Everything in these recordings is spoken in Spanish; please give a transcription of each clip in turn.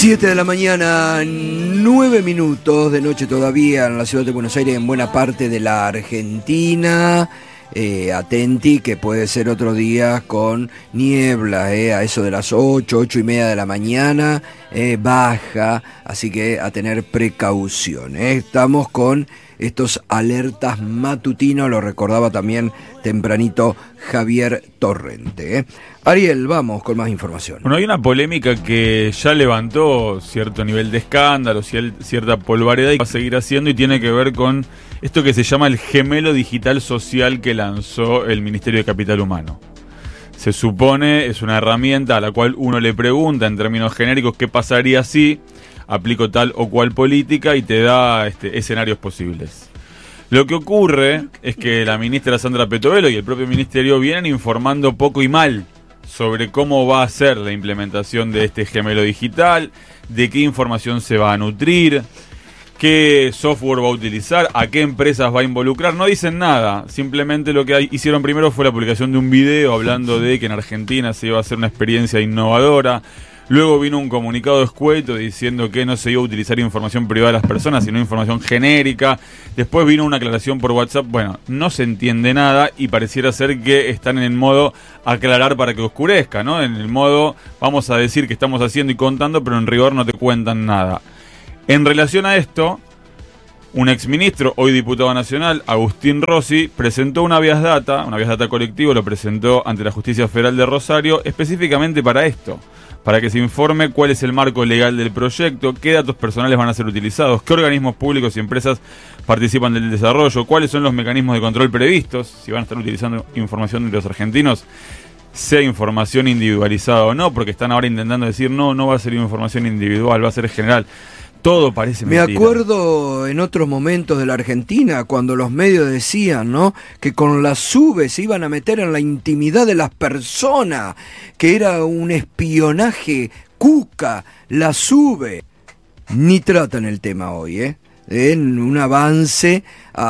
7 de la mañana, 9 minutos de noche todavía en la ciudad de Buenos Aires, en buena parte de la Argentina. Atenti que puede ser otro día con niebla, a eso de las 8:30 de la mañana, baja, así que a tener precaución. Estamos con estos alertas matutinos, lo recordaba también tempranito Javier Torrente. Ariel, vamos con más información. Bueno, hay una polémica que ya levantó cierto nivel de escándalo, cierta polvareda, y va a seguir haciendo, y tiene que ver con esto que se llama el gemelo digital social que lanzó el Ministerio de Capital Humano. Se supone, es una herramienta a la cual uno le pregunta en términos genéricos qué pasaría si aplico tal o cual política, y te da escenarios posibles. Lo que ocurre es que la ministra Sandra Petovelo y el propio ministerio vienen informando poco y mal sobre cómo va a ser la implementación de este gemelo digital, de qué información se va a nutrir, qué software va a utilizar, a qué empresas va a involucrar. No dicen nada, simplemente lo que hicieron primero fue la publicación de un video hablando de que en Argentina se iba a hacer una experiencia innovadora. Luego vino un comunicado escueto diciendo que no se iba a utilizar información privada de las personas, sino información genérica. Después vino una aclaración por WhatsApp. Bueno, no se entiende nada y pareciera ser que están en el modo aclarar para que oscurezca, ¿no? En el modo vamos a decir que estamos haciendo y contando, pero en rigor no te cuentan nada. En relación a esto, un exministro, hoy diputado nacional, Agustín Rossi, presentó un habeas data colectivo, lo presentó ante la Justicia Federal de Rosario, específicamente para esto, para que se informe cuál es el marco legal del proyecto, qué datos personales van a ser utilizados, qué organismos públicos y empresas participan del desarrollo, cuáles son los mecanismos de control previstos, si van a estar utilizando información de los argentinos, sea información individualizada o no, porque están ahora intentando decir no va a ser información individual, va a ser general. Todo parece mentira. Me acuerdo en otros momentos de la Argentina cuando los medios decían, ¿no?, que con la SUBE se iban a meter en la intimidad de las personas, que era un espionaje cuca, la SUBE. Ni tratan el tema hoy, en un avance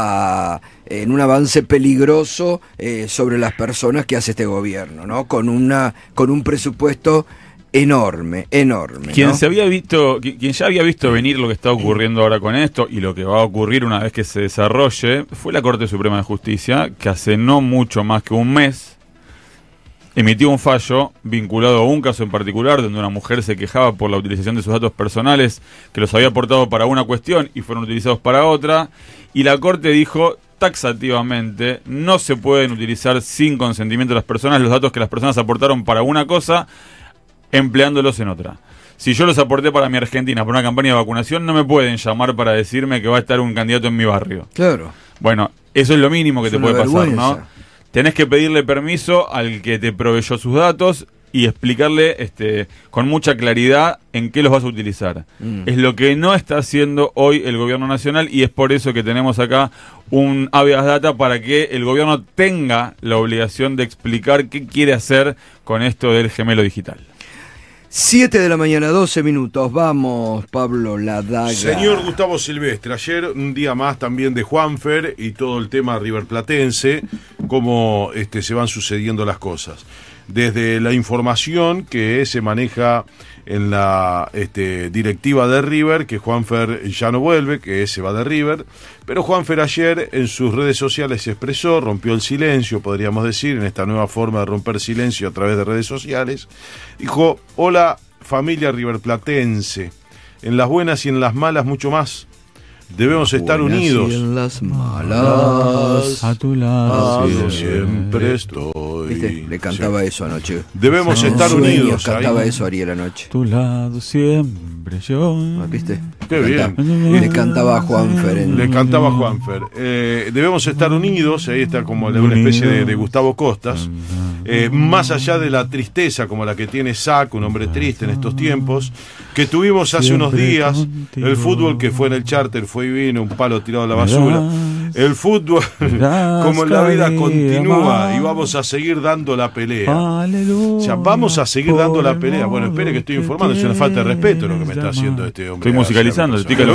peligroso sobre las personas que hace este gobierno, ¿no? Con un presupuesto enorme, Quien ¿no? Quien ya había visto venir lo que está ocurriendo ahora con esto y lo que va a ocurrir una vez que se desarrolle fue la Corte Suprema de Justicia, que hace no mucho más que un mes emitió un fallo vinculado a un caso en particular donde una mujer se quejaba por la utilización de sus datos personales, que los había aportado para una cuestión y fueron utilizados para otra, y la Corte dijo taxativamente: no se pueden utilizar sin consentimiento de las personas los datos que las personas aportaron para una cosa empleándolos en otra. Si yo los aporté para mi Argentina, por una campaña de vacunación, no me pueden llamar para decirme que va a estar un candidato en mi barrio. Claro. Bueno, eso es lo mínimo que es te puede pasar, vergüenza, ¿no? Tenés que pedirle permiso al que te proveyó sus datos y explicarle con mucha claridad en qué los vas a utilizar. Es lo que no está haciendo hoy el gobierno nacional, y es por eso que tenemos acá un habeas data para que el gobierno tenga la obligación de explicar qué quiere hacer con esto del gemelo digital. 7 de la mañana, 12 minutos. Vamos, Pablo Ladaga. Señor Gustavo Silvestre, ayer un día más también de Juanfer y todo el tema riverplatense, cómo se van sucediendo las cosas. Desde la información que se maneja en la directiva de River, que Juanfer ya no vuelve, que se va de River, pero Juanfer ayer en sus redes sociales se expresó, rompió el silencio, podríamos decir, en esta nueva forma de romper silencio a través de redes sociales. Dijo: hola familia riverplatense, en las buenas y en las malas mucho más. Debemos estar unidos. Y en las malas, a tu lado siempre estoy. ¿Viste? Le cantaba eso anoche. Debemos estar Sueños, unidos. cantaba ahí. eso Ariel anoche. tu lado siempre yo. ¿Viste? Qué bien. Le cantaba a Juanfer. Le cantaba a Juanfer. Debemos estar unidos. Ahí está como una especie de Gustavo Costas. Más allá de la tristeza como la que tiene Sac, un hombre triste en estos tiempos, que tuvimos hace unos días. El fútbol que fue en el charter fue y vino, un palo tirado a la basura. El fútbol, como en la vida, continúa y vamos a seguir dando la pelea. O sea, vamos a seguir dando la pelea. Bueno, espere que estoy informando, es una falta de respeto lo que me está haciendo este hombre. Estoy musicalizando,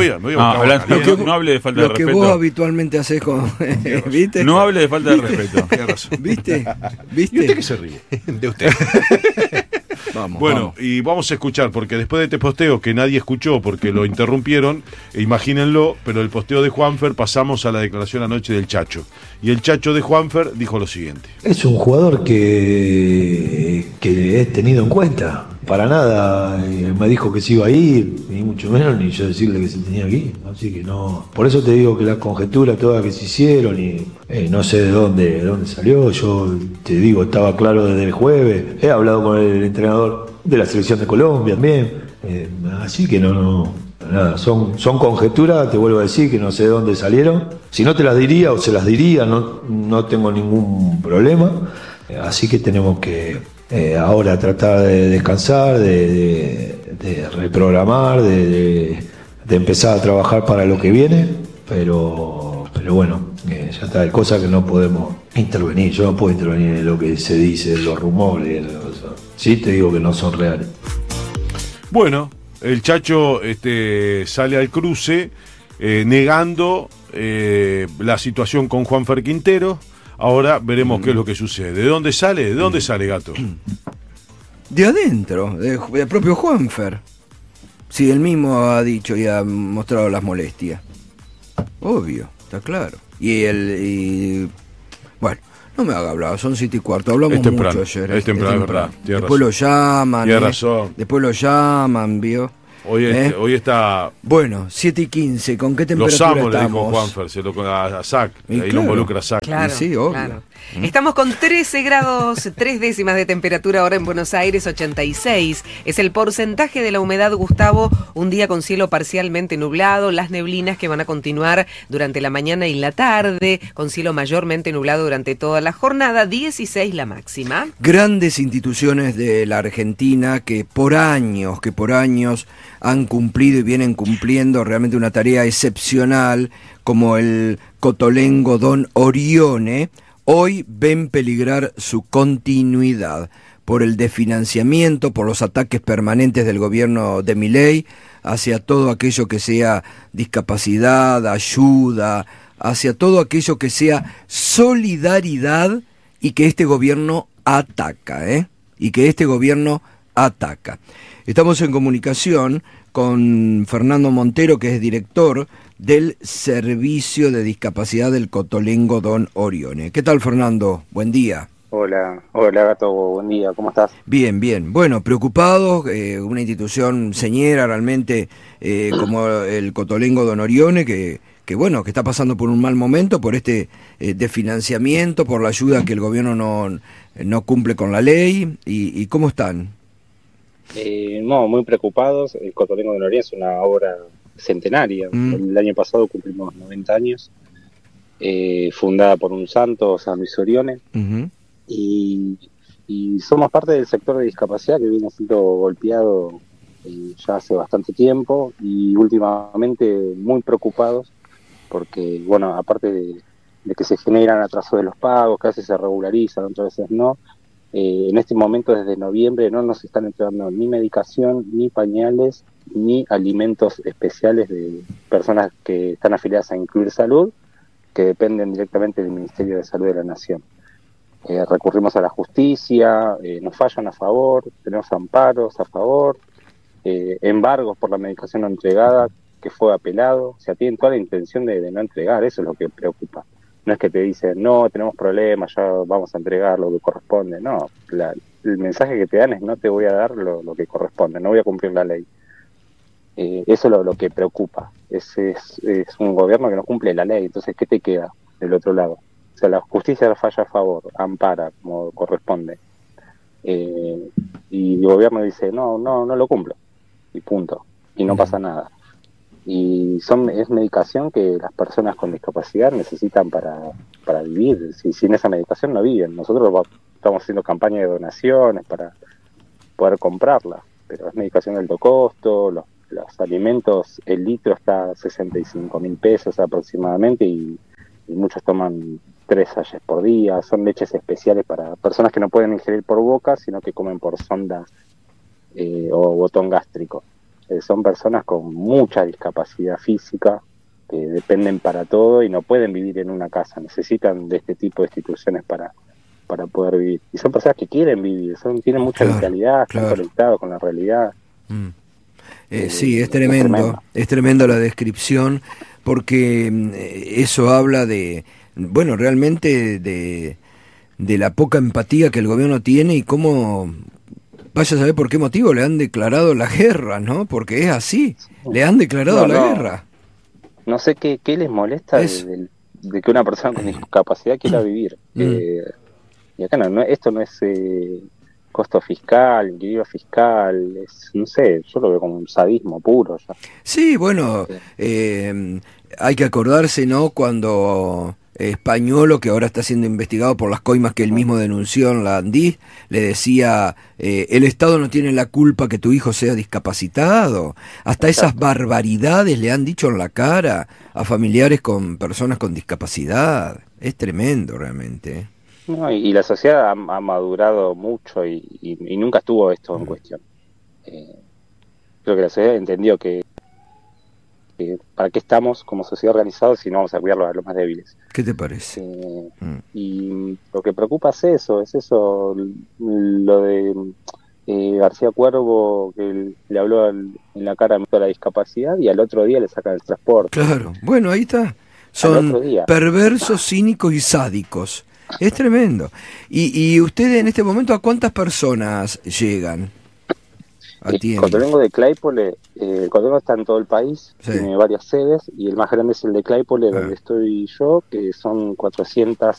no hable de falta de respeto. Lo que vos habitualmente haces con... ¿Viste? No hable de falta de respeto. Tienes razón. ¿Viste? ¿Y usted qué se ríe? De usted. Vamos, Bueno, vamos. y vamos a escuchar, porque después de este posteo que nadie escuchó porque lo interrumpieron, imagínenlo, pero el posteo de Juanfer pasamos a la declaración anoche del Chacho. Y el Chacho de Juanfer dijo lo siguiente. Es un jugador que he tenido en cuenta. Para nada me dijo que se iba a ir, ni mucho menos, ni yo decirle que se tenía que ir. Así que no. Por eso te digo que las conjeturas todas que se hicieron, y no sé de dónde salió. Yo te digo, estaba claro desde el jueves. He hablado con el entrenador de la selección de Colombia también. Así que no. Nada, son conjeturas, te vuelvo a decir que no sé de dónde salieron. Si no te las diría o se las diría, no tengo ningún problema. Así que tenemos que ahora tratar de descansar, de reprogramar, de empezar a trabajar para lo que viene. Pero bueno, ya está, hay cosas que no podemos intervenir. Yo no puedo intervenir en lo que se dice, los rumores. Sí te digo que no son reales. Bueno, el Chacho sale al cruce negando la situación con Juanfer Quintero. Ahora veremos qué es lo que sucede. ¿De dónde sale? ¿De dónde sale, Gato? De adentro, del propio Juanfer. Sí, él mismo ha dicho y ha mostrado las molestias. Obvio, está claro. Bueno, no me haga hablar, son 7:15. Hablamos mucho ayer. Es temprano, es verdad. Después lo llaman. Tienes razón. Después lo llaman, ¿vio? Hoy está... Bueno, 7:15, ¿con qué Los temperatura amos, le dijo estamos? Juanfer, se lo a Zach, Y ahí claro. lo involucra Zach. Claro, Y sí, obvio. claro. Estamos con 13 grados, 3 décimas de temperatura ahora en Buenos Aires, 86. Es el porcentaje de la humedad, Gustavo, un día con cielo parcialmente nublado, las neblinas que van a continuar durante la mañana y la tarde, con cielo mayormente nublado durante toda la jornada, 16 la máxima. Grandes instituciones de la Argentina que por años han cumplido y vienen cumpliendo realmente una tarea excepcional, como el Cotolengo Don Orione, hoy ven peligrar su continuidad por el desfinanciamiento, por los ataques permanentes del gobierno de Milei hacia todo aquello que sea discapacidad, ayuda, hacia todo aquello que sea solidaridad, y que este gobierno ataca, y que este gobierno ataca. Estamos en comunicación con Fernando Montero, que es director del Servicio de Discapacidad del Cotolengo Don Orione. ¿Qué tal, Fernando? Buen día. Hola Gato, buen día, ¿cómo estás? Bien, bien. Bueno, preocupados, una institución señera realmente como el Cotolengo Don Orione, que está pasando por un mal momento, por este desfinanciamiento, por la ayuda que el gobierno no cumple con la ley. ¿Y cómo están? No, muy preocupados. El Cotolengo de Noriega es una obra centenaria. El año pasado cumplimos 90 años, fundada por un santo, San Luis Orione, y somos parte del sector de discapacidad que viene siendo golpeado ya hace bastante tiempo, y últimamente muy preocupados porque, bueno, aparte de que se generan atrasos de los pagos, que a veces se regularizan, otras veces no. En este momento, desde noviembre, no nos están entregando ni medicación, ni pañales, ni alimentos especiales de personas que están afiliadas a Incluir Salud, que dependen directamente del Ministerio de Salud de la Nación. Recurrimos a la justicia, nos fallan a favor, tenemos amparos a favor, embargos por la medicación no entregada, que fue apelado. O sea, tienen toda la intención de no entregar. Eso es lo que preocupa. No es que te dicen, no, tenemos problemas, ya vamos a entregar lo que corresponde. No, el mensaje que te dan es, no te voy a dar lo que corresponde, no voy a cumplir la ley. Eso es lo que preocupa. Es un gobierno que no cumple la ley. Entonces, ¿qué te queda del otro lado? O sea, la justicia falla a favor, ampara como corresponde. Y el gobierno dice, no lo cumplo. Y punto. Y no pasa nada. Y es medicación que las personas con discapacidad necesitan para vivir. Sin esa medicación no viven. Nosotros estamos haciendo campaña de donaciones para poder comprarla, pero es medicación de alto costo. Los alimentos, el litro está a 65.000 pesos aproximadamente, y muchos toman 3 sachets por día. Son leches especiales para personas que no pueden ingerir por boca, sino que comen por sonda o botón gástrico. Son personas con mucha discapacidad física, que dependen para todo y no pueden vivir en una casa. Necesitan de este tipo de instituciones para para poder vivir. Y son personas que quieren vivir, tienen mucha vitalidad, están conectados con la realidad. Sí, es tremendo la descripción, porque eso habla de, bueno, realmente de la poca empatía que el gobierno tiene y cómo, vaya a saber por qué motivo le han declarado la guerra, ¿no? Porque es así, le han declarado la guerra. No sé qué les molesta de que una persona con discapacidad quiera vivir. Y acá esto no es costo fiscal, equilibrio fiscal, no sé, yo lo veo como un sadismo puro ya. Sí, bueno, hay que acordarse, ¿no? Cuando Españolo, que ahora está siendo investigado por las coimas que él mismo denunció en la ANDI, le decía, el Estado no tiene la culpa que tu hijo sea discapacitado. Hasta esas barbaridades le han dicho en la cara a familiares con personas con discapacidad. Es tremendo realmente. No, y la sociedad ha madurado mucho y nunca estuvo esto en cuestión. Creo que la sociedad entendió que para qué estamos como sociedad organizados si no vamos a cuidar a los más débiles. ¿Qué te parece? Y lo que preocupa es eso, lo de García Cuervo, que le habló en la cara a la discapacidad y al otro día le sacan el transporte. Claro, bueno, ahí está. Son perversos, cínicos y sádicos. Es tremendo. ¿Y ustedes en este momento a cuántas personas llegan? El Cotolengo de Claypole, el Cotolengo está en todo el país, tiene varias sedes, y el más grande es el de Claypole, donde estoy yo, que son 400